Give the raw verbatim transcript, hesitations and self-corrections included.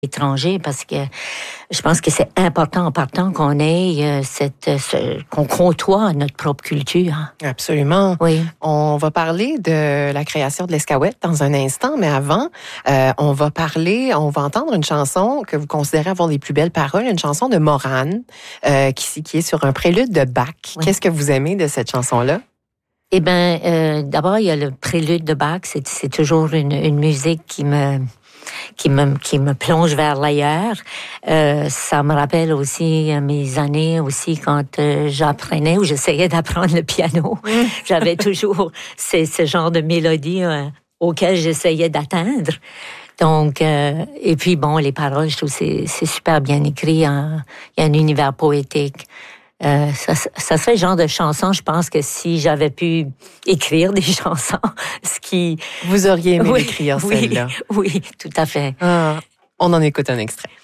étranger parce que je pense que c'est important en partant qu'on ait euh, cette ce, qu'on côtoie notre propre culture. Absolument. Oui. On va parler de la création de l'Escaouette dans un instant, mais avant, euh, on va parler, on va entendre une chanson que vous considérez avoir les plus belles paroles, une chanson de Morane euh, qui, qui est sur un prélude de Bach. Oui. Qu'est-ce que vous aimez de cette chanson-là? Eh bien, euh, d'abord, il y a le prélude de Bach. C'est, c'est toujours une, une musique qui me qui me qui me plonge vers l'ailleurs. Euh, ça me rappelle aussi mes années aussi quand euh, j'apprenais ou j'essayais d'apprendre le piano. Mmh. J'avais toujours ce, ce genre de mélodie euh, auquel j'essayais d'atteindre. Donc, euh, et puis bon, les paroles, je trouve que c'est, c'est super bien écrit. Hein. Il y a un univers poétique. Euh, ça, ça serait le genre de chanson, je pense que si j'avais pu écrire des chansons, ce qui... Vous auriez aimé oui, écrire oui, celle-là. Oui, tout à fait. Ah, on en écoute un extrait.